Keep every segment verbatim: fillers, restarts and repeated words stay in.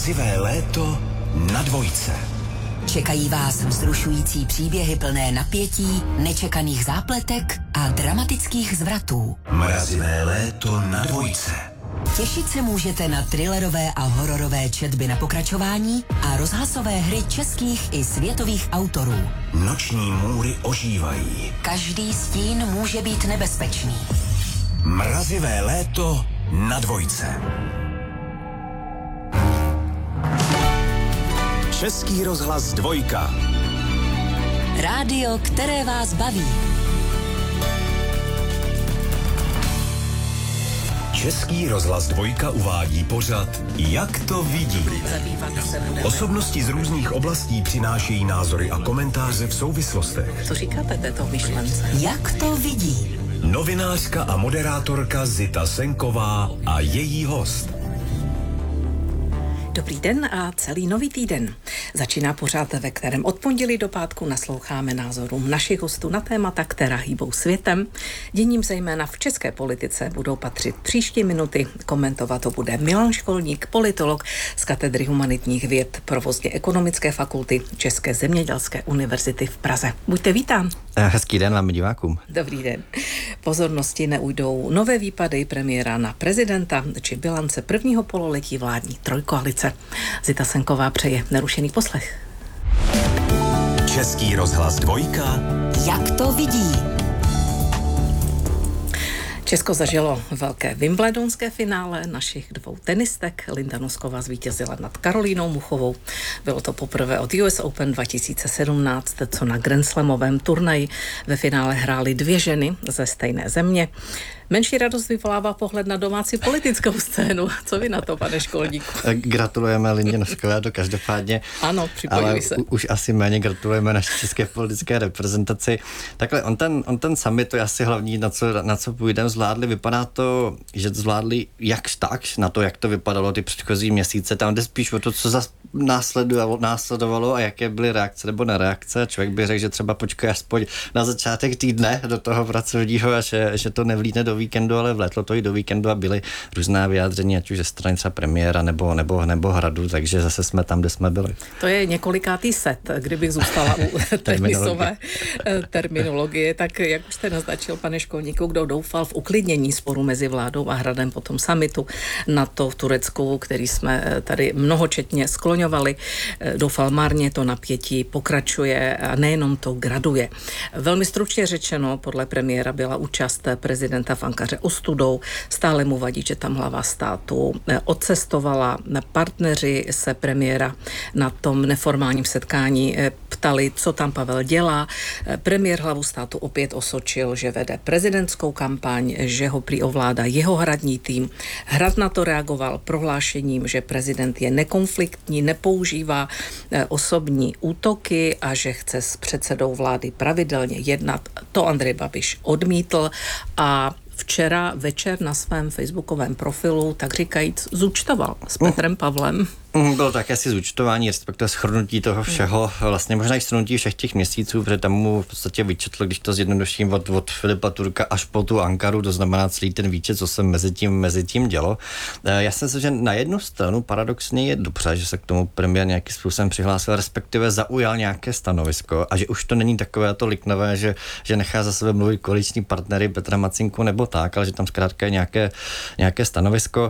Mrazivé léto na dvojce. Čekají vás vzrušující příběhy plné napětí, nečekaných zápletek a dramatických zvratů. Mrazivé léto na dvojce. Těšit se můžete na thrillerové a hororové četby na pokračování a rozhlasové hry českých i světových autorů. Noční můry ožívají. Každý stín může být nebezpečný. Mrazivé léto na dvojce. Český rozhlas dvojka. Rádio, které vás baví. Český rozhlas dvojka uvádí pořad Jak to vidí. Osobnosti z různých oblastí přinášejí názory a komentáře v souvislostech. Co říkáte této myšlence? Jak to vidí? Novinářka a moderátorka Zita Senková a její host. Dobrý den a celý nový týden. Začíná pořád, ve kterém od pondělí do pátku nasloucháme názorům našich hostů na témata, která hýbou světem. Děním zejména v české politice budou patřit příští minuty. Komentovat to bude Milan Školník, politolog z katedry humanitních věd Provozně ekonomické fakulty České zemědělské univerzity v Praze. Buďte vítán. Hezký den vám divákům. Dobrý den. Pozornosti neujdou nové výpady premiéra na prezidenta či bilance prvního pololetí vládní trojkoalice. Zita Senková přeje nerušený poslech. Český rozhlas dvojka. Jak to vidí? Česko zažilo velké wimbledonské finále našich dvou tenistek. Linda Nosková zvítězila nad Karolínou Muchovou. Bylo to poprvé od U S Open dva tisíce sedmnáct, co na Grand Slamovém turnaji ve finále hrály dvě ženy ze stejné země. Menší radost vyvolává pohled na domácí politickou scénu. Co vy na to, pane Školníku? Gratulujeme Lindě Noskové, to každopádně. Ano, připojuji se. U, už asi méně gratulujeme naší české politické reprezentaci. Takhle, on ten, on ten summit, to je asi hlavní, na co, na co půjdeme, zvládli. Vypadá to, že to zvládli jakž tak, na to, jak to vypadalo ty předchozí měsíce. Tam jde spíš o to, co zas následovalo, následovalo a jaké byly reakce nebo nereakce. Člověk by řekl, že třeba počkej aspoň na začátek týdne do toho pracovního a že, že to nevlídne do víkendu, ale vletlo to i do víkendu a byly různá vyjádření, ať už ze strany třeba premiéra nebo, nebo, nebo hradu, takže zase jsme tam, kde jsme byli. To je několikátý set, kdybych zůstala u tenisové terminologie, tak jak už jste naznačil, pane Školníku, kdo doufal v uklidnění sporu mezi vládou a hradem po tom summitu NATO v Turecku, který jsme tady mnohočetně skloňovali, doufal marně, to napětí pokračuje a nejenom to graduje. Velmi stručně řečeno, podle premiéra byla účast prezidenta v Ankaře ostudou, stále mu vadí, že tam hlava státu odcestovala. Partneři se premiéra na tom neformálním setkání ptali, co tam Pavel dělá. Premiér hlavu státu opět osočil, že vede prezidentskou kampaň, že ho prý ovládá jeho hradní tým. Hrad na to reagoval prohlášením, že prezident je nekonfliktní, nepoužívá osobní útoky a že chce s předsedou vlády pravidelně jednat. To Andrej Babiš odmítl a včera večer na svém facebookovém profilu, tak říkajíc, zúčtoval s Petrem Pavlem. Bylo také asi zúčtování, respektive shrnutí toho všeho, vlastně možná i shrnutí všech těch měsíců, protože tam mu v podstatě vyčetl, když to zjednoduším, od, od Filipa Turka až po tu Ankaru, to znamená celý ten výčet, co se mezi tím, mezi tím dělo. Já si myslím, že na jednu stranu paradoxně je dobře, že se k tomu premiér nějakým způsobem přihlásil, respektive zaujal nějaké stanovisko a že už to není takové to liknavé, že, že nechá za sebe mluvit koaliční partnery Petra Macinku nebo tak, ale že tam zkrátka je nějaké, nějaké stanovisko.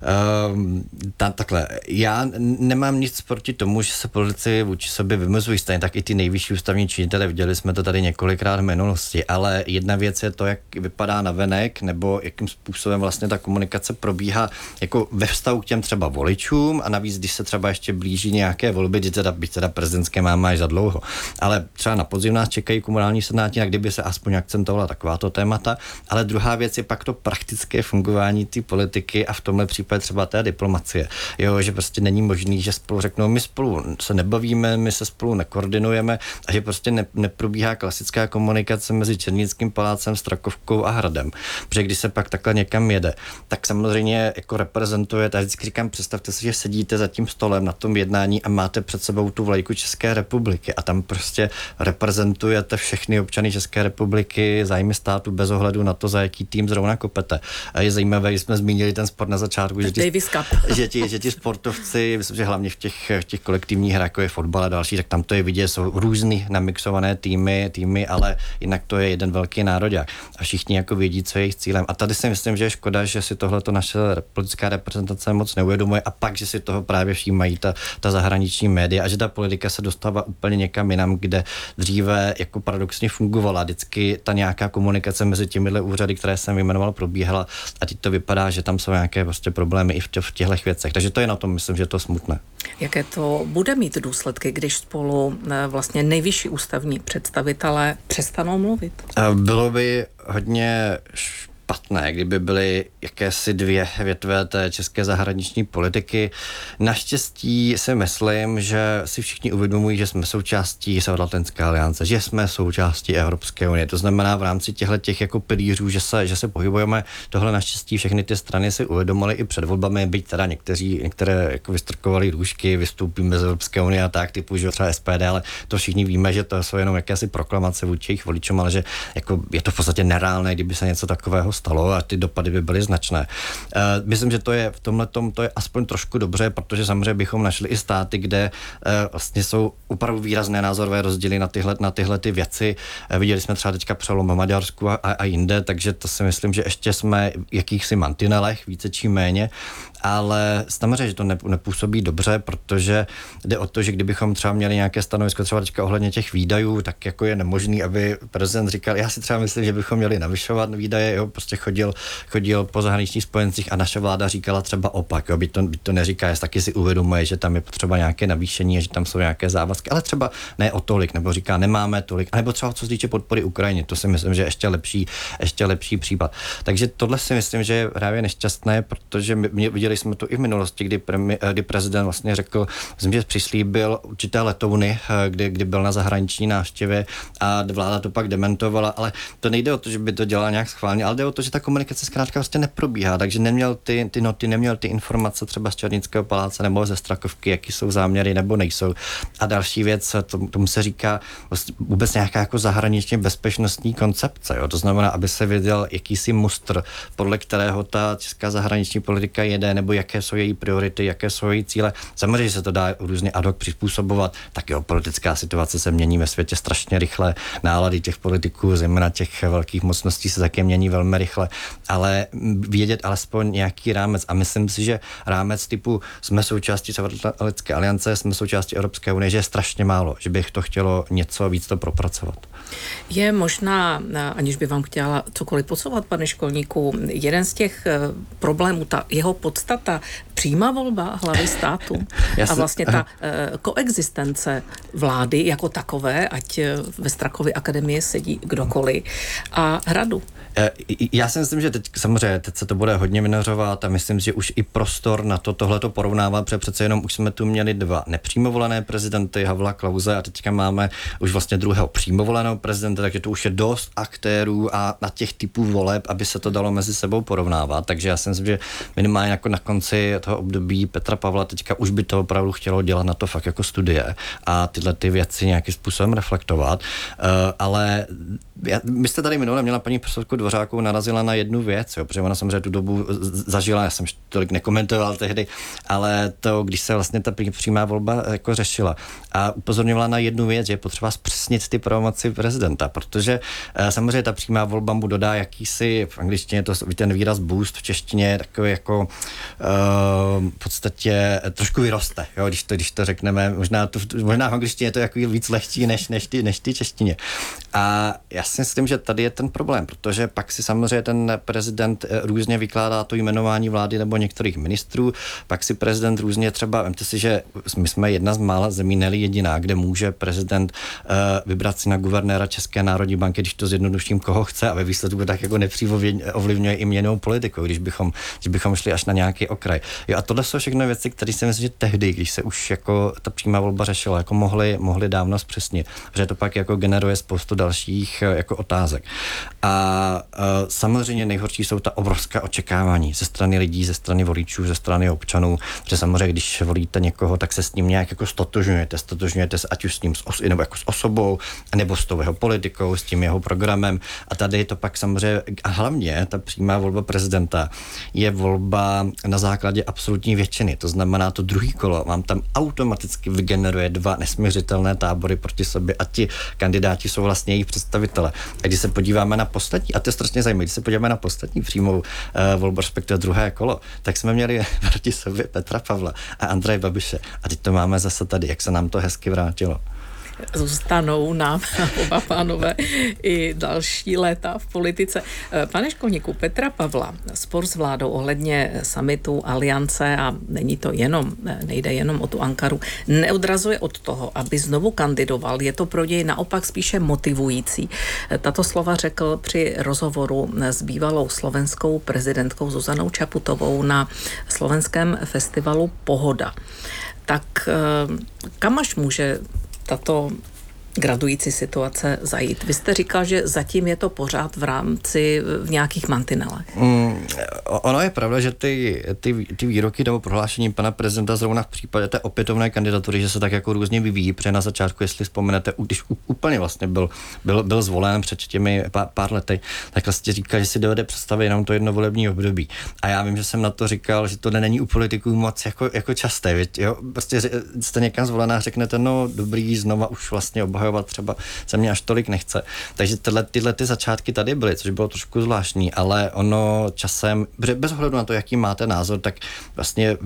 Ehm, ta, takhle, já nemám nic proti tomu, že se politici vůči sobě vymezují, stejně tak i ty nejvyšší ústavní činitele, viděli jsme to tady několikrát v minulosti, ale jedna věc je to, jak vypadá navenek, nebo jakým způsobem vlastně ta komunikace probíhá jako ve vztahu k těm třeba voličům a navíc, když se třeba ještě blíží nějaké volby, kdy teda, byť teda prezidentské máme až za dlouho, ale třeba na podzim nás čekají komunální senáti, a kdyby se aspoň akcentovala takováto témata, ale druhá věc je pak to praktické fungování té politiky a v tomhle případě třeba té diplomacie. Jo, že prostě není možný, že spolu řeknou, my spolu se nebavíme, my se spolu nekoordinujeme a že prostě ne, neprobíhá klasická komunikace mezi Černínským palácem, Strakovkou a hradem. Protože když se pak takhle někam jede, tak samozřejmě jako reprezentujete, a vždycky říkám, představte si, že sedíte za tím stolem na tom jednání a máte před sebou tu vlajku České republiky a tam prostě reprezentujete všechny občany České republiky, zájmy státu bez ohledu na to, za jaký tým zrovna kopete. A je zajímavé, že jsme zmínili ten sport na začátku, že ti, že ti, že ti sportovci věci, myslím, že hlavně v těch, v těch kolektivních hrách, jako je fotbal a další, tak tam to je vidět, jsou různý namixované týmy, týmy, ale jinak to je jeden velký nároďák. A všichni jako vědí, co je jejich cílem. A tady si myslím, že je škoda, že si tohle to naše politická reprezentace moc neuvědomuje a pak, že si toho právě všímají ta, ta zahraniční média a že ta politika se dostává úplně někam jinam, kde dříve jako paradoxně fungovala. Vždycky ta nějaká komunikace mezi těmihle úřady, které jsem vyjmenoval, probíhala a teď to vypadá, že tam jsou nějaké prostě problémy i v, tě, v těchto věcech. Takže to je na tom, myslím, že to je smutné. Jaké to bude mít důsledky, když spolu vlastně nejvyšší ústavní představitelé přestanou mluvit? Bylo by hodně špatné, kdyby byly jakési dvě větve té české zahraniční politiky. Naštěstí si myslím, že si všichni uvědomují, že jsme součástí Severoatlantické aliance, že jsme součástí Evropské unie. To znamená v rámci těchto těch jako pilířů, že se, že se pohybujeme. Tohle naštěstí všechny ty strany si uvědomovaly i před volbami, byť teda někteří, některé jako vystrkovali růžky, vystoupíme z Evropské unie a tak, typu, že třeba S P D, ale to všichni víme, že to jsou jenom jakési proklamace vůči jejich voličům, ale že jako je to v podstatě nereálné, kdyby se něco takového stalo a ty dopady by byly značné. Uh, myslím, že to je v tomhletom to je aspoň trošku dobře, protože samozřejmě bychom našli i státy, kde uh, vlastně jsou opravdu výrazné názorové rozdíly na tyhle, na tyhle ty věci. Uh, viděli jsme třeba teďka přelom v Maďarsku a, a jinde, takže to si myslím, že ještě jsme v jakýchsi mantinelech, více či méně, ale samozřejmě, že to nepůsobí dobře, protože jde o to, že kdybychom třeba měli nějaké stanovisko třeba teďka ohledně těch výdajů, tak jako je nemožný, aby prezident říkal, já si třeba myslím, že bychom měli navyšovat výdaje, jo, prostě chodil, chodil po zahraničních spojencích a naše vláda říkala třeba opak, jo, byť to, byť to neříká, jest taky si uvědomuje, že tam je potřeba nějaké navýšení, že tam jsou nějaké závazky, ale třeba ne o tolik, nebo říká, nemáme tolik, nebo třeba co se týče podpory Ukrajině, to si myslím, že je ještě lepší, ještě lepší případ. Takže tohle si myslím, že je právě nešťastné, protože my viděli jsme to i v minulosti, kdy, premi, kdy prezident vlastně řekl, myslím, že přislíbil určité letouny, kdy, kdy byl na zahraniční návštěvě a vláda to pak dementovala, ale to nejde o to, že by to dělal nějak schválně, ale jde o to, že ta komunikace zkrátka vlastně neprobíhá, takže neměl ty, ty noty, neměl ty informace třeba z Černínského paláce nebo ze Strakovky, jaký jsou záměry nebo nejsou. A další věc, to, tomu se říká vlastně vůbec nějaká jako zahraničně bezpečnostní koncepce, jo? To znamená, aby se věděl jakýsi mustr, podle kterého ta česká zahraniční politika jede, nebo jaké jsou její priority, jaké jsou její cíle. Samozřejmě se to dá různě ad hoc přizpůsobovat, tak jo, politická situace se mění ve světě strašně rychle, nálady těch politiků, zejména těch velkých mocností se také mění velmi rychle, ale vědět alespoň nějaký rámec a myslím si, že rámec typu jsme součástí Severoatlantické aliance, jsme součástí Evropské unie, že je strašně málo, že bych to chtělo něco víc to propracovat. Je možná, aniž by vám chtěla cokoliv podsouvat, pane Školníku, jeden z těch problémů, ta jeho podstata, přímá volba hlavy státu a vlastně ta uh, koexistence vlády jako takové, ať ve Strakově akademii sedí kdokoliv, a hradu. Já si myslím, že teď samozřejmě teď se to bude hodně vynořovat a myslím, že už i prostor na to tohleto porovnávat, protože přece jenom už jsme tu měli dva nepřímo volené prezidenty, Havla, Klause, a teďka máme už vlastně druhého přímo voleného prezidenta, takže to už je dost aktérů a na těch typů voleb, aby se to dalo mezi sebou porovnávat. Takže já si myslím, že minimálně jako na konci toho období Petra Pavla teďka už by to opravdu chtělo dělat na to fakt jako studie a tyhle ty věci nějakým způsobem reflektovat. Uh, ale já, my jste tady minule měla paní profesorku Dvořákovou narazila na jednu věc, jo, protože ona samozřejmě tu dobu zažila, já jsem tolik nekomentoval tehdy, ale to, když se vlastně ta přímá volba jako řešila a upozorňovala na jednu věc, že je potřeba zpřesnit ty pravomoci prezidenta, protože uh, samozřejmě ta přímá volba mu dodá jakýsi, v angličtině to ten výraz boost, v češtině takový jako uh, v podstatě trošku vyroste, jo, když to, když to řekneme, možná, to, možná v angličtině je to jako víc lehčí než, než, ty, než ty češtině. A já si myslím, že tady je ten problém, protože pak si samozřejmě ten prezident různě vykládá to jmenování vlády nebo některých ministrů, pak si prezident různě třeba, vemte si, že my jsme jedna z mála zemí, ne jediná, kde může prezident uh, vybrat si na guvernéra České národní banky, když to zjednoduším, koho chce, a ve výsledku tak jako nepřímo ovlivňuje i měnovou politiku, když bychom, když bychom šli až na nějaký okraj. Jo, a tohle jsou všechno věci, které si myslím, že tehdy, když se už jako ta přímá volba řešila, jako mohli, mohli dávno zpřesnit, že to pak jako generuje spoustu dalších jako otázek. A, a samozřejmě nejhorší jsou ta obrovská očekávání ze strany lidí, ze strany voličů, ze strany občanů, protože samozřejmě, když volíte někoho, tak se s ním nějak jako stotožňujete, stotožňujete se ať už s ním s os, nebo jako s osobou, nebo s tou jeho politikou, s tím jeho programem. A tady je to pak samozřejmě, a hlavně ta přímá volba prezidenta je volba na základě absolutní většiny. To znamená, to druhý kolo vám tam automaticky vygeneruje dva nesměřitelné tábory proti sobě a ti kandidáti jsou vlastně jejich představitele. A když se podíváme na poslední, a to je strašně zajímavé, když se podíváme na poslední přímou uh, volbu, respektive druhé kolo, tak jsme měli proti sobě Petra Pavla a Andreje Babiše. A teď to máme zase tady, jak se nám to hezky vrátilo. Zůstanou nám oba pánové i další léta v politice. Pane Školníku, Petra Pavla, spor s vládou ohledně summitu, aliance, a není to jenom, nejde jenom o tu Ankaru, neodrazuje od toho, aby znovu kandidoval. Je to pro něj naopak spíše motivující. Tato slova řekl při rozhovoru s bývalou slovenskou prezidentkou Zuzanou Čaputovou na slovenském festivalu Pohoda. Tak kam až může tato gradující situace zajít? Vy jste říkal, že zatím je to pořád v rámci v nějakých mantinelech. Mm, ono je pravda, že ty, ty, ty výroky nebo prohlášení pana prezidenta zrovna v případě té opětovné kandidatury, že se tak jako různě vyvíjí, protože na začátku, jestli vzpomenete, když úplně vlastně byl, byl, byl zvolen před těmi pár, pár lety, tak vlastně říkal, že si dovede představit jenom to jedno volební období. A já vím, že jsem na to říkal, že to není u politiků moc jako, jako časté. Věď, jo? Prostě jste někam zvolená, řeknete, no dobrý, znova už vlastně obhajovat třeba se mě až tolik nechce. Takže tyhle, tyhle ty začátky tady byly, což bylo trošku zvláštní, ale ono časem, bez ohledu na to, jaký máte názor, tak vlastně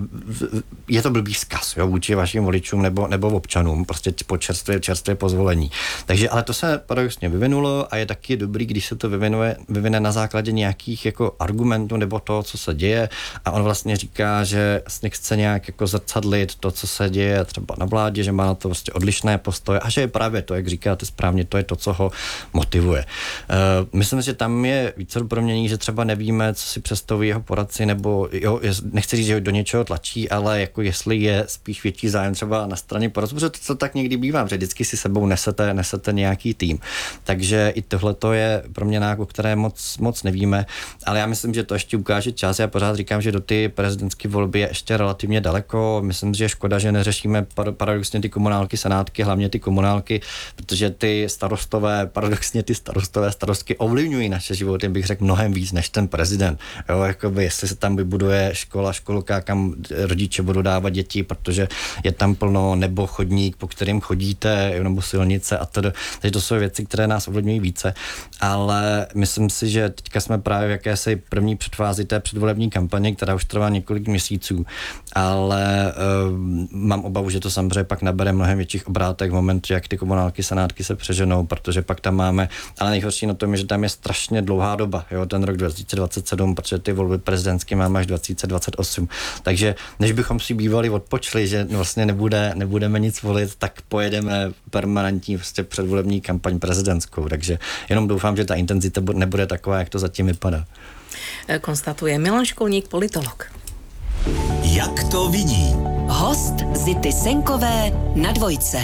je to blbý vzkaz, jo, vůči vašim voličům nebo, nebo občanům, prostě po čerstvě, čerstvě pozvolení. Takže, ale to se paradoxně vyvinulo a je taky dobrý, když se to vyvinuje, vyvine na základě nějakých jako argumentů nebo toho, co se děje, a on vlastně říká, že vlastně chce nějak jako zrcadlit to, co se děje třeba na vládě, že má na to prostě odlišné postoje a že je právě to, jak říkáte správně, to je to, co ho motivuje. Uh, myslím, že tam je více proměnění, že třeba nevíme, co si představují jeho poradci, nebo jo, nechci říct, že ho do něčeho tlačí, ale jako jestli je spíš větší zájem třeba na straně poradců, protože to, co tak někdy bývá, že vždycky si sebou nesete, nesete nějaký tým. Takže i tohle to je proměna, o které moc, moc nevíme, ale já myslím, že to ještě ukáže čas. Já pořád říkám, že do ty prezidentské volby je ještě relativně daleko. Myslím, že je škoda, že neřešíme paradoxně ty komunálky, senátky, hlavně ty komunálky, protože ty starostové, paradoxně ty starostové, starostky ovlivňují naše životy, bych řekl, mnohem víc než ten prezident. Jo, jakoby, jestli se tam vybuduje škola, školka, kam rodiče budou dávat děti, protože je tam plno, nebo chodník, po kterým chodíte, nebo silnice a tedy. Takže to jsou věci, které nás ovlivňují více, ale myslím si, že teďka jsme právě v jakési první předfázi té předvolební kampaně, která už trvá několik měsíců, ale uh, mám obavu, že to samozřejmě pak nabere mnohem větších obrátek v momentu, jak ty komunálky, senátky se přeženou, protože pak tam máme, ale nejhorší na tom je, že tam je strašně dlouhá doba, jo, ten rok dva tisíce dvacet sedm, protože ty volby prezidentské máme až dva tisíce dvacet osm. Takže než bychom si bývali odpočli, že vlastně nebude, nebudeme nic volit, tak pojedeme permanentní vlastně předvolební kampaň prezidentskou. Takže jenom doufám, že ta intenzita nebude taková, jak to zatím vypadá. Konstatuje Milan Školník, politolog. Jak to vidí? Host Zity Senkové na Dvojce.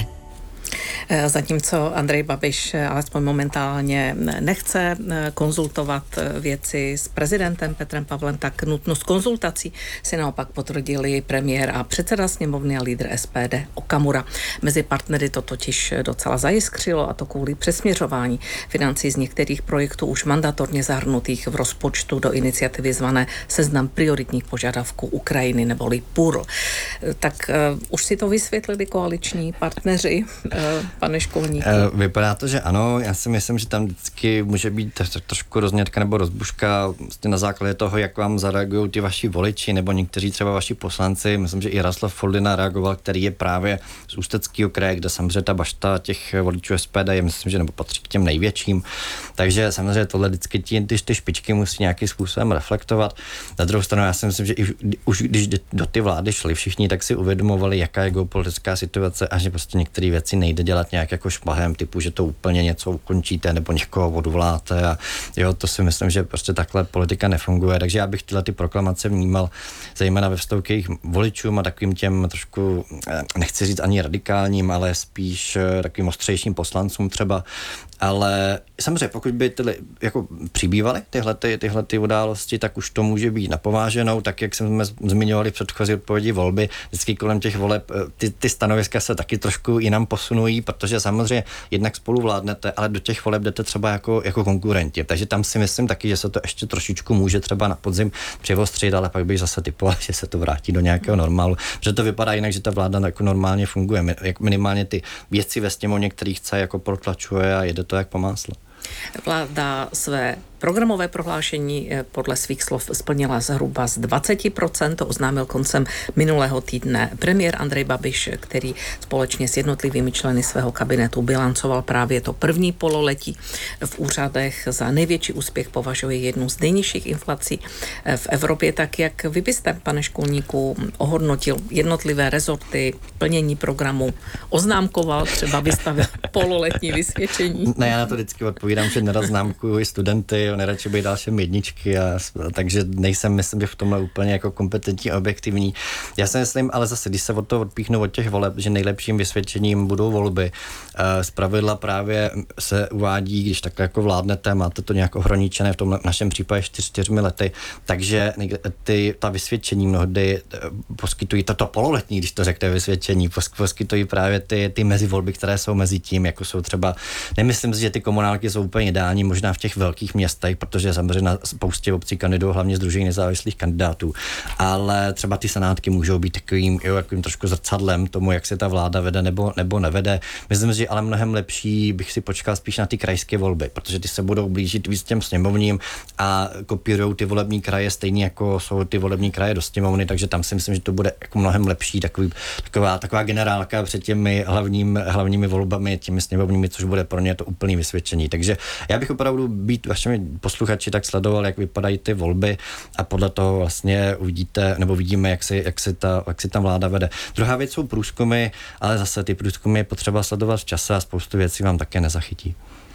Zatímco Andrej Babiš alespoň momentálně nechce konzultovat věci s prezidentem Petrem Pavlem, tak nutnost konzultací si naopak potvrdili premiér a předseda sněmovny a lídr S P D Okamura. Mezi partnery to totiž docela zajiskřilo, a to kvůli přesměřování financí z některých projektů už mandatorně zahrnutých v rozpočtu do iniciativy zvané Seznam prioritních požadavků Ukrajiny neboli P U R L. Tak uh, už si to vysvětlili koaliční partneři, uh, pane Školníku? Vypadá to, že ano. Já si myslím, že tam vždycky může být trošku roznětka nebo rozbuška vlastně na základě toho, jak vám zareagují ty vaši voliči nebo někteří třeba vaši poslanci. Myslím, že i Jaroslav Foldyna reagoval, který je právě z Ústeckého kraje, kde samozřejmě ta bašta těch voličů S P D je, myslím, že nebo patří k těm největším. Takže samozřejmě tohle vždycky ty, ty, ty špičky musí nějakým způsobem reflektovat. Na druhou stranu já si myslím, že i, už když do ty vlády šli všichni všichni tak si uvědomovali, jaká je geopolitická situace a že prostě některé věci nejde dělat nějak jako šmahem, typu, že to úplně něco ukončíte nebo někoho odvoláte a jo, to si myslím, že prostě takhle politika nefunguje, takže já bych tyhle ty proklamace vnímal zejména ve vztahu k jejich voličům a takovým těm trošku, nechci říct ani radikálním, ale spíš takovým ostřejším poslancům třeba. Ale samozřejmě, pokud by tyhle, jako přibývaly tyhle, ty, tyhle ty události, tak už to může být napováženou, tak jak jsme zmiňovali v předchozí odpovědi volby, vždycky kolem těch voleb ty, ty stanoviska se taky trošku jinam posunují, protože samozřejmě jednak spolu vládnete, ale do těch voleb jdete třeba jako, jako konkurenti. Takže tam si myslím taky, že se to ještě trošičku může třeba na podzim přivostřit, ale pak bych zase typoval, že se to vrátí do nějakého normálu. Že to vypadá jinak, že ta vláda jako normálně funguje. Jak minimálně ty věci ve sněmovně, který chce, jako protlačuje a jede to jak po másle. Vláda své programové prohlášení podle svých slov splnila zhruba z dvacet procent, to oznámil koncem minulého týdne premiér Andrej Babiš, který společně s jednotlivými členy svého kabinetu bilancoval právě to první pololetí v úřadech. Za největší úspěch považuje jednu z nejnižších inflací v Evropě. Tak jak vy byste, pane Školníku, ohodnotil jednotlivé rezorty, plnění programu, oznámkoval, třeba vystavil pololetní vysvědčení? Ne, já na to vždycky odpovídám, že nerad známkuju i studenty, nejradši by dal všem jedničky, a, takže nejsem, myslím, že v tomhle úplně jako kompetentní a objektivní. Já si myslím, ale zase, když se od toho odpíchnu od těch voleb, že nejlepším vysvědčením budou volby. Z pravidla právě se uvádí, když takhle jako vládnete, máte to nějak ohraničené, v tom našem případě čtyř, čtyřmi lety, takže ty, ta vysvědčení mnohdy poskytují, toto pololetní, když to řekne vysvědčení, poskytují právě ty, ty mezivolby, které jsou mezi tím, jako jsou třeba, nemyslím si, že ty komunálky jsou úplně ideální, možná v těch velkých městech, protože samozřejmě na spoustě obcí kandidují hlavně sdružení nezávislých kandidátů, ale třeba ty senátky můžou být takovým, jo, takovým trošku zrcadlem tomu, jak se ta vláda vede nebo, nebo nevede. Myslím si, že ale mnohem lepší bych si počkal spíš na ty krajské volby, protože ty se budou blížit víc těm sněmovním a kopírujou ty volební kraje stejně jako jsou ty volební kraje do sněmovny, takže tam si myslím, že to bude jako mnohem lepší, takový, taková, taková generálka před těmi hlavním, hlavními volbami, těmi sněmovními, což bude pro ně to úplný vysvědčení. Takže já bych opravdu být vašimi posluchači tak sledoval, jak vypadají ty volby a podle toho vlastně uvidíte, nebo vidíme, jak si, jak si, ta, jak si ta vláda vede. Druhá věc jsou průzkumy, ale zase ty průzkumy je potřeba sledovat v čase a spoustu věcí vám také nezachytí.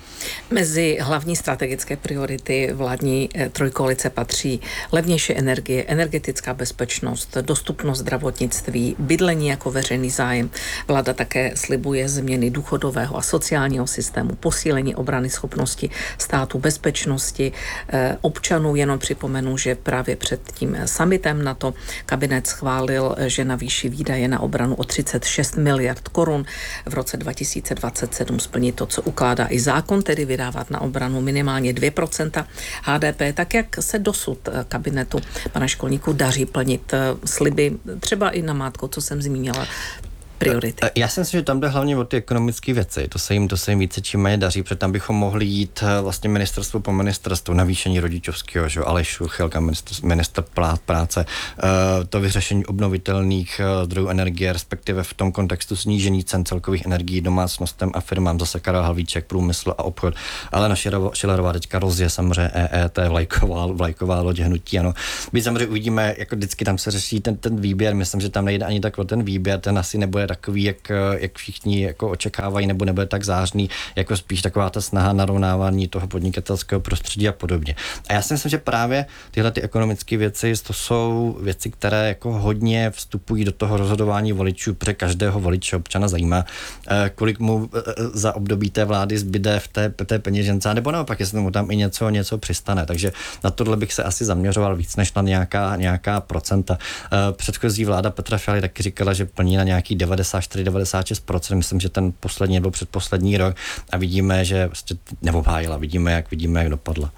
Mezi hlavní strategické priority vládní trojkoalice patří levnější energie, energetická bezpečnost, dostupnost zdravotnictví, bydlení jako veřejný zájem. Vláda také slibuje změny důchodového a sociálního systému, posílení obrany schopnosti státu, bezpečnosti občanů. Jenom připomenu, že právě před tím summitem NATO kabinet schválil, že navýší výdaje na obranu o třicet šest miliard korun. V roce dva tisíce dvacet sedm splní to, co ukládá i zákon, tedy vydávat na obranu minimálně dvě procenta H D P, tak jak se dosud kabinetu pana Školníku daří plnit sliby, třeba i namátkou, co jsem zmínila, priority. Já si myslím, že tam jde hlavně o ty ekonomické věci. To se jim, to se jim více čím méně daří, protože tam bychom mohli jít vlastně ministerstvo po ministerstvu, navýšení rodičovského, že Aleš Šuchelka, ministr, ministr práce, to vyřešení obnovitelných zdrojů energie, respektive v tom kontextu snížení cen celkových energií domácnostem a firmám, zase Karel Havlíček, průmysl a obchod. Ale naše Schillerová teďka rozje samozřejmě E E T, vlajková, vlajková loď hnutí, ano. My samozřejmě uvidíme, jako vždycky tam se řeší ten, ten výběr, myslím, že tam nejde ani tak o ten výběr, ten asi nebude takový, jak, jak všichni jako očekávají, nebo nebude tak zářný, jako spíš taková ta snaha narovnávání toho podnikatelského prostředí a podobně. A já si myslím, že právě tyhle ty ekonomické věci, to jsou věci, které jako hodně vstupují do toho rozhodování voličů, protože každého voliče občana zajímá, kolik mu za období té vlády zbyde v té, té peněžence, nebo naopak, jestli mu tam i něco, něco přistane. Takže na tohle bych se asi zaměřoval víc než na nějaká, nějaká procenta. Předchozí vláda Petra Fialy taky říkala, že plní na nějaký devadesát čtyři devadesát šest procent, myslím, že ten poslední nebo předposlední rok a vidíme, že vlastně neobhájila, vidíme, jak vidíme, jak dopadla.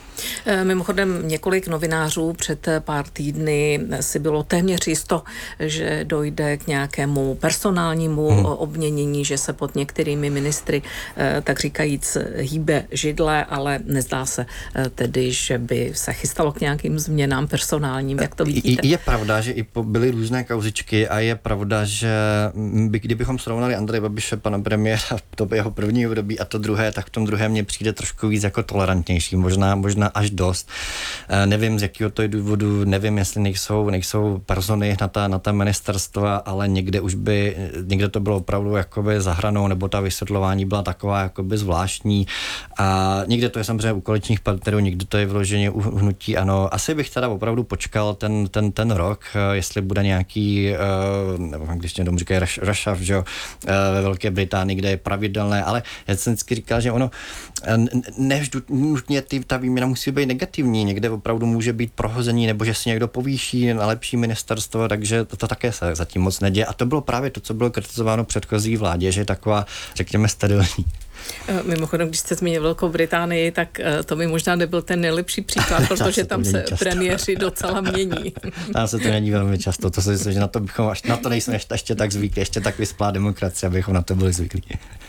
Mimochodem několik novinářů před pár týdny si bylo téměř jisto, že dojde k nějakému personálnímu hmm. obměnění, že se pod některými ministry, tak říkajíc, hýbe židle, ale nezdá se tedy, že by se chystalo k nějakým změnám personálním. Jak to vidíte? Je pravda, že i byly různé kauzičky a je pravda, že by, kdybychom srovnali Andreje Babiše, pana premiéra, to by jeho první období a to druhé, tak v tom druhém mně přijde trošku víc jako tolerantnější. Možná, možná až dost. Nevím, z jakého to je důvodu, nevím, jestli nejsou, nejsou persony na ta, na ta ministerstva, ale někde už by, někde to bylo opravdu jakoby za hranou, nebo ta vysvětlování byla taková jakoby zvláštní. A někde to je samozřejmě u koaličních partnerů, někde to je vloženě u hnutí ANO. Asi bych teda opravdu počkal ten, ten, ten rok, jestli bude nějaký, nebo když někdo říkají reshuffle, že jo, ve Velké Británii, kde je pravidelné, ale já jsem vždycky říkal, že ono ne nutně ty, ta výměna musí být negativní, někde opravdu může být prohození, nebo že si někdo povýší na lepší ministerstvo, takže to, to také se zatím moc neděje. A to bylo právě to, co bylo kritizováno předchozí vládě, že je taková, řekněme, sterilní. Mimochodem, když jste zmínil Velkou Británii, tak to by možná nebyl ten nejlepší příklad, protože tam se často premiéři docela mění. Tam se to mění velmi často, to se myslím, že na to bychom, až na to nejsme ještě, ještě tak zvyklí, ještě tak vyspělá demokracie, abychom na to byli zvyklí.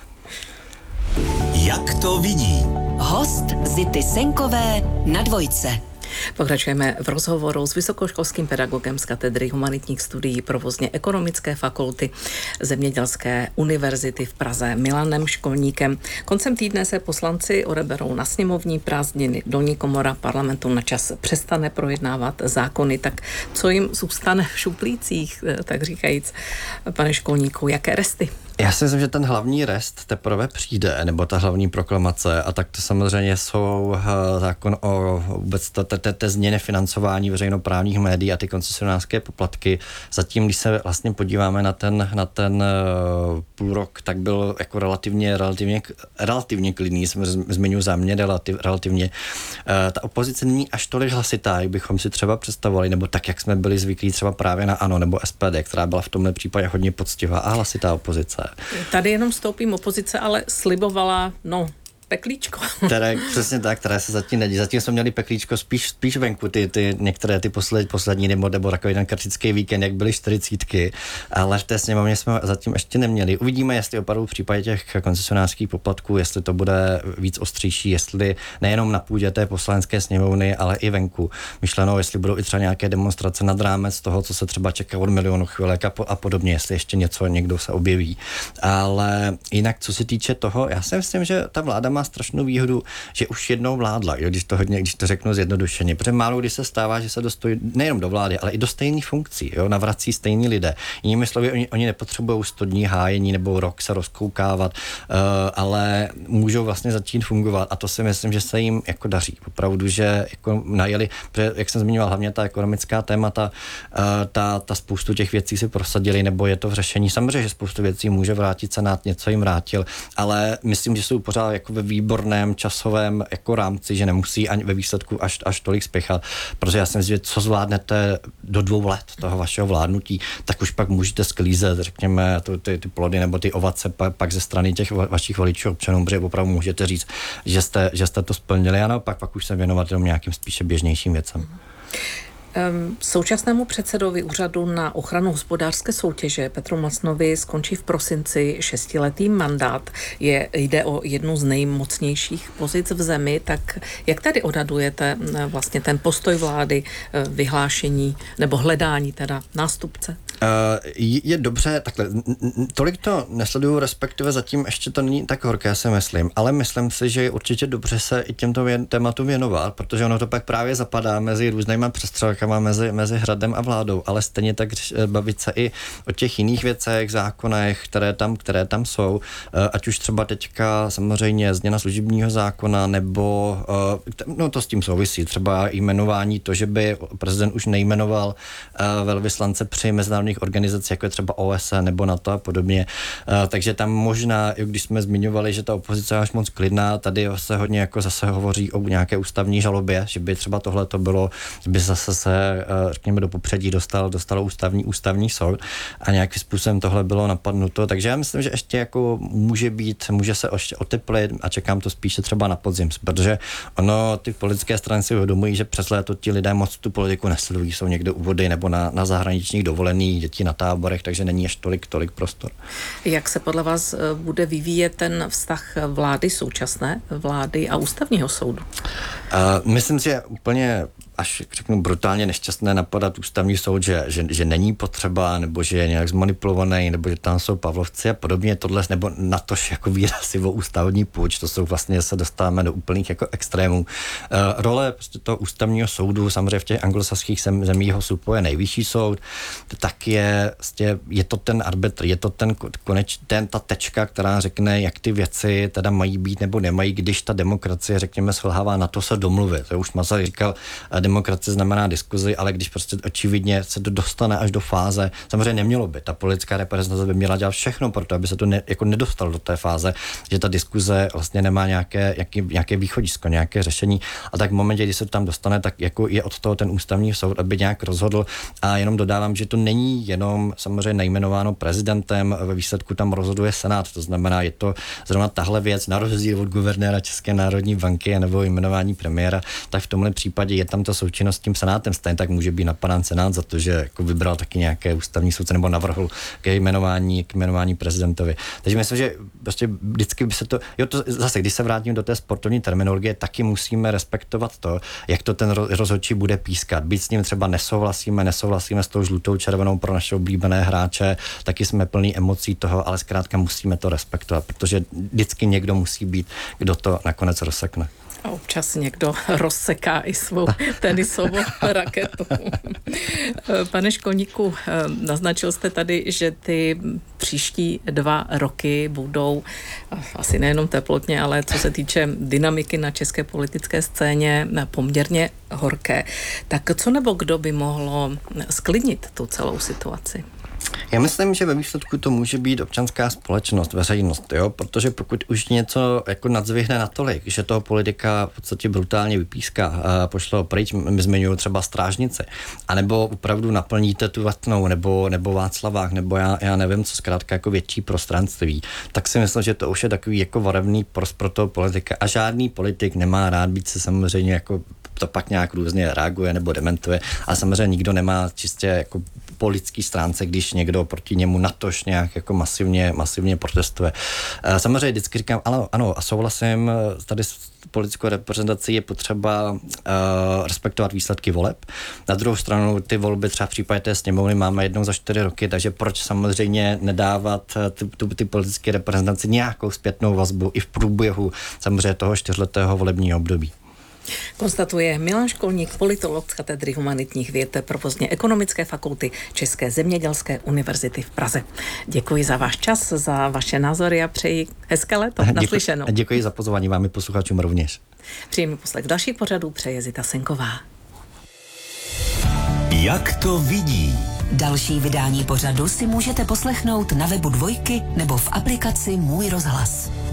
Jak to vidí? Host Zity Senkové na Dvojce. Pokračujeme v rozhovoru s vysokoškolským pedagogem z katedry humanitních studií provozně ekonomické fakulty Zemědělské univerzity v Praze Milanem Školníkem. Koncem týdne se poslanci odeberou na sněmovní prázdniny. Dolní komora parlamentu na čas přestane projednávat zákony. Tak co jim zůstane v šuplících, tak říkajíc, pane Školníku, jaké resty? Já si myslím, že ten hlavní rest teprve přijde, nebo ta hlavní proklamace, a tak to samozřejmě jsou zákon o vůbec té změně financování veřejnoprávních médií a ty koncesionářské poplatky. Zatím, když se vlastně podíváme na ten, na ten půl rok, tak byl jako relativně, relativně, relativně klidný, zmiňuji záměr relativ, relativně. Ta opozice není až tolik hlasitá, jak bychom si třeba představovali, nebo tak, jak jsme byli zvyklí třeba právě na ANO nebo S P D, která byla v tomhle případě hodně poctivá a hlasitá opozice. Tady jenom stoupím, opozice ale slibovala, no, peklíčko. Které, přesně tak, které se zatím nedějí. Zatím jsme měli peklíčko spíš, spíš venku, ty, ty některé ty posled, poslední, nebo, nebo takový ten kratický víkend, jak byly čtyřicítky, ale v té sněmovně jsme zatím ještě neměli. Uvidíme, jestli opravdu v případě těch koncesionářských poplatků, jestli to bude víc ostřejší, jestli nejenom na půdě té poslanecké sněmovny, ale i venku. Myšleno, jestli budou i třeba nějaké demonstrace nad rámec toho, co se třeba čeká od milionu chvilek a, po, a podobně, jestli ještě něco někdo se objeví. Ale jinak, co se týče toho, já si myslím, že ta vláda má strašnou výhodu, že už jednou vládla, jo, když to hodně, když to řeknu zjednodušeně, protože málo kdy se stává, že se dostojí nejenom do vlády, ale i do stejných funkcí, jo, navrací stejní lidé. Jinými slovy, oni, oni nepotřebují sto dní hájení nebo rok se rozkoukávat, uh, ale můžou vlastně začít fungovat a to si myslím, že se jim jako daří. Opravdu, že jako najeli, protože, jak jsem zmiňoval, hlavně ta ekonomická témata, uh, ta, ta spoustu těch věcí si prosadili, nebo je to v řešení. Samozřejmě, že spoustu věcí může vrátit Senát, něco jim vrátil, ale myslím, že jsou pořád jako ve výborném časovém jako rámci, že nemusí ani ve výsledku až, až tolik spěchat, protože já si myslím, že co zvládnete do dvou let toho vašeho vládnutí, tak už pak můžete sklízet, řekněme, to, ty, ty plody nebo ty ovace pak, pak ze strany těch vašich voličů občanů, protože opravdu můžete říct, že jste, že jste to splnili a naopak pak už se věnovat jenom nějakým spíše běžnějším věcem. Současnému předsedovi úřadu na ochranu hospodářské soutěže Petru Mlsnovi skončí v prosinci šestiletý mandát. Je, jde o jednu z nejmocnějších pozic v zemi, tak jak tady odhadujete vlastně ten postoj vlády, vyhlášení nebo hledání teda nástupce? Uh, je dobře, takhle, tolik to nesleduju, respektive zatím ještě to není tak horké, si myslím, ale myslím si, že je určitě dobře se i těmto věn, tématu věnovat, protože ono to pak právě zapadá mezi různýma přestřelkama mezi, mezi hradem a vládou, ale stejně tak bavit se i o těch jiných věcech, zákonech, které tam, které tam jsou, uh, ať už třeba teďka samozřejmě změna služebního zákona, nebo uh, no to s tím souvisí, třeba jmenování to, že by prezident už nejmenoval uh, velvyslance při mezinárodních organizací, jako je třeba O S N nebo NATO a podobně. Uh, takže tam možná, když jsme zmiňovali, že ta opozice je až moc klidná, tady se hodně jako zase hovoří o nějaké ústavní žalobě, že by třeba tohle to bylo, že by zase se, uh, řekněme, do popředí dostal, dostalo ústavní, ústavní soud a nějakým způsobem tohle bylo napadnuto. Takže já myslím, že ještě jako může být, může se ještě oteplit a čekám to spíše třeba na podzim, protože ono, ty politické strany si uvědomují, že přes léto ti lidé moc tu politiku nesledují, jsou někde u vody nebo na, na zahraničních dovolených, děti na táborech, takže není až tolik, tolik prostor. Jak se podle vás bude vyvíjet ten vztah vlády současné vlády a ústavního soudu? Uh, myslím si, že úplně až řeknu brutálně nešťastné napadat ústavní soud, že, že, že není potřeba, nebo že je nějak zmanipulovaný, nebo že tam jsou Pavlovci a podobně, tohle, nebo natož jako výrazy o ústavní půjč, to jsou vlastně, se dostáváme do úplných jako extrémů. Uh, role prostě toho ústavního soudu, samozřejmě v těch anglosaských zemích jeho supuje nejvyšší soud, tak je, prostě, je to ten arbitr, je to ten koneč, ten, ta tečka, která řekne, jak ty věci teda mají být nebo nemají, když ta demokracie, řekněme, svolhává na to se domluvit. To už Masaryk říkal, demokracie znamená diskuzi, ale když prostě očividně se to dostane až do fáze, samozřejmě nemělo by, ta politická reprezentace by měla dělat všechno pro to, aby se to ne, jako nedostalo do té fáze, že ta diskuze vlastně nemá nějaké, jaký, nějaké východisko, nějaké řešení. A tak v momentě, kdy se to tam dostane, tak jako je od toho ten ústavní soud, aby nějak rozhodl. A jenom dodávám, že to není jenom samozřejmě nejmenováno prezidentem, ve výsledku tam rozhoduje Senát, to znamená, je to zrovna tahle věc, na rozdíl od guvernéra České národní banky nebo jmenování premiéra, tak v tomhle případě je tam ta součinnost s tím Senátem, stejně tak může být napadán Senát za to, že jako vybral taky nějaké ústavní soudce nebo navrhl k jmenování, k jmenování prezidentovi. Takže myslím, že prostě vždycky by se to, jo, to zase, když se vrátím do té sportovní terminologie, taky musíme respektovat to, jak to ten rozhodčí bude pískat. Byť s ním třeba nesouhlasíme, nesouhlasíme s tou žlutou červenou pro naše oblíbené hráče, taky jsme plní emocí toho, ale zkrátka musíme to respektovat, protože vždycky někdo musí být, kdo to nakonec rozsekne. A občas někdo rozseká i svou tenisovou raketu. Pane Školníku, naznačil jste tady, že ty příští dva roky budou asi nejenom teplotně, ale co se týče dynamiky na české politické scéně poměrně horké. Tak co nebo kdo by mohlo sklidnit tu celou situaci? Já myslím, že ve výsledku to může být občanská společnost, veřejnost, jo? Protože pokud už něco jako nadzvihne natolik, že toho politika v podstatě brutálně vypíská a pošle ho pryč, my zmiňuji třeba strážnice, anebo opravdu naplníte tu Vatnou, nebo, nebo Václavák, nebo já, já nevím, co zkrátka jako větší prostranství, tak si myslím, že to už je takový jako varevný prost pro toho politika. A žádný politik nemá rád být se samozřejmě jako to pak nějak různě reaguje nebo dementuje, ale samozřejmě nikdo nemá čistě jako po lidský stránce, když někdo proti němu natož nějak jako masivně, masivně protestuje. Samozřejmě vždycky říkám, ano, ano a souhlasím, tady s politickou reprezentací je potřeba uh, respektovat výsledky voleb. Na druhou stranu ty volby třeba v případě té sněmovny máme jednou za čtyři roky, takže proč samozřejmě nedávat ty, ty, ty politické reprezentaci nějakou zpětnou vazbu i v průběhu samozřejmě toho čtyřletého volebního období. Konstatuje Milan Školník, politolog z katedry humanitních věd provozně ekonomické fakulty České zemědělské univerzity v Praze. Děkuji za váš čas, za vaše názory a přeji hezké léto. Naslyšenou. Děkuji, děkuji za pozvání vám i posluchačům rovněž. Příjemný poslech dalších pořadů přeje Zita Senková. Jak to vidí? Další vydání pořadu si můžete poslechnout na webu Dvojky nebo v aplikaci Můj rozhlas.